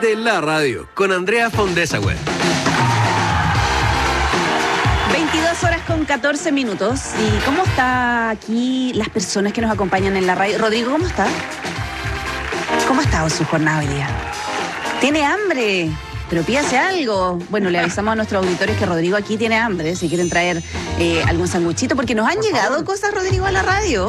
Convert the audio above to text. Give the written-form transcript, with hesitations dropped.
de la radio con Andrea Fondesauer. 22:14. ¿Y cómo está aquí las personas que nos acompañan en la radio? Rodrigo, ¿cómo está? ¿Cómo ha estado su jornada hoy día? ¿Tiene hambre? Pero pídase algo. Bueno, le avisamos a nuestros auditores que Rodrigo aquí tiene hambre, si quieren traer algún sanguchito, porque nos han llegado cosas, Rodrigo, a la radio.